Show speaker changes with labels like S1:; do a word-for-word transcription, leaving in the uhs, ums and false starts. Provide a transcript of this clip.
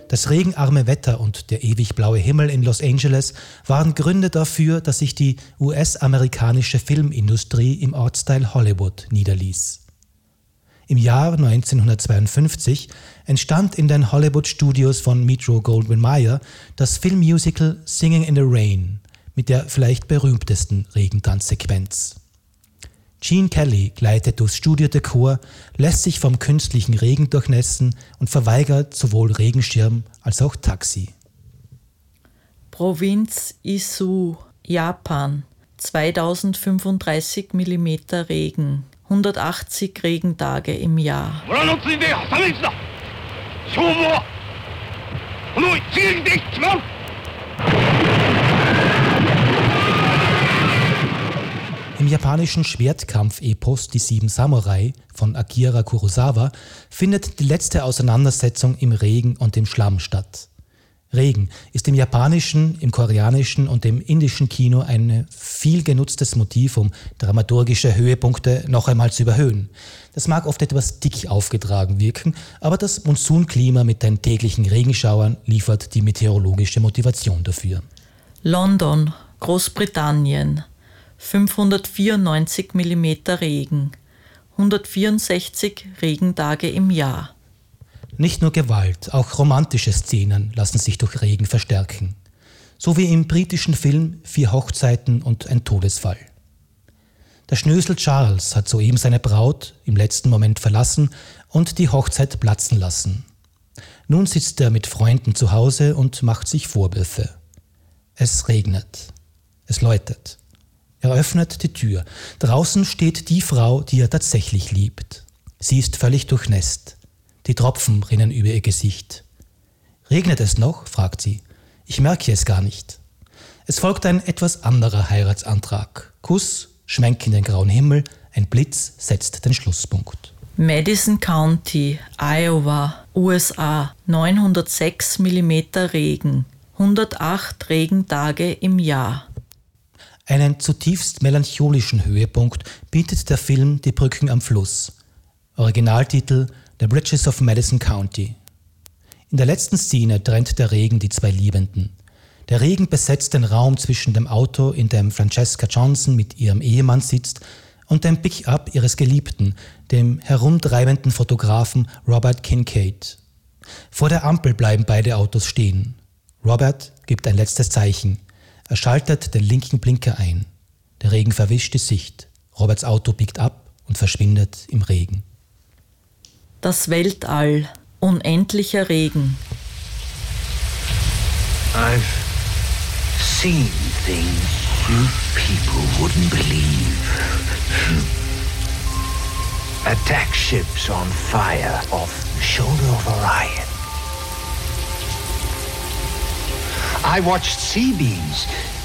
S1: Das regenarme Wetter und der ewig blaue Himmel in Los Angeles waren Gründe dafür, dass sich die U S-amerikanische Filmindustrie im Ortsteil Hollywood niederließ. Im Jahr neunzehnhundertzweiundfünfzig entstand in den Hollywood-Studios von Metro-Goldwyn-Mayer das Filmmusical Singing in the Rain mit der vielleicht berühmtesten Regentanzsequenz. Gene Kelly gleitet durchs Studiodekor, lässt sich vom künstlichen Regen durchnässen und verweigert sowohl Regenschirm als auch Taxi.
S2: Provinz Izu, Japan, zweitausendfünfunddreißig Millimeter Regen, hundertachtzig Regentage im Jahr.
S1: Im japanischen Schwertkampf-Epos Die Sieben Samurai von Akira Kurosawa findet die letzte Auseinandersetzung im Regen und im Schlamm statt. Regen ist im japanischen, im koreanischen und im indischen Kino ein viel genutztes Motiv, um dramaturgische Höhepunkte noch einmal zu überhöhen. Das mag oft etwas dick aufgetragen wirken, aber das Monsunklima mit den täglichen Regenschauern liefert die meteorologische Motivation dafür.
S2: London, Großbritannien, fünfhundertvierundneunzig Millimeter Regen, hundertvierundsechzig Regentage im Jahr.
S1: Nicht nur Gewalt, auch romantische Szenen lassen sich durch Regen verstärken. So wie im britischen Film Vier Hochzeiten und ein Todesfall. Der Schnösel Charles hat soeben seine Braut im letzten Moment verlassen und die Hochzeit platzen lassen. Nun sitzt er mit Freunden zu Hause und macht sich Vorwürfe. Es regnet. Es läutet. Er öffnet die Tür. Draußen steht die Frau, die er tatsächlich liebt. Sie ist völlig durchnässt. Die Tropfen rinnen über ihr Gesicht. »Regnet es noch?« fragt sie. »Ich merke es gar nicht.« Es folgt ein etwas anderer Heiratsantrag. Kuss, Schwenk in den grauen Himmel, ein Blitz setzt den Schlusspunkt.
S2: Madison County, Iowa, U S A, neunhundertsechs Millimeter Regen, hundertacht Regentage im Jahr.
S1: Einen zutiefst melancholischen Höhepunkt bietet der Film Die Brücken am Fluss. Originaltitel The Bridges of Madison County. In der letzten Szene trennt der Regen die zwei Liebenden. Der Regen besetzt den Raum zwischen dem Auto, in dem Francesca Johnson mit ihrem Ehemann sitzt, und dem Pick-up ihres Geliebten, dem herumtreibenden Fotografen Robert Kincaid. Vor der Ampel bleiben beide Autos stehen. Robert gibt ein letztes Zeichen. Er schaltet den linken Blinker ein. Der Regen verwischt die Sicht. Roberts Auto biegt ab und verschwindet im Regen.
S2: Das Weltall, unendlicher Regen.
S3: I've seen things you people wouldn't believe. Attack ships on fire off the shoulder of Orion. I watched sea beams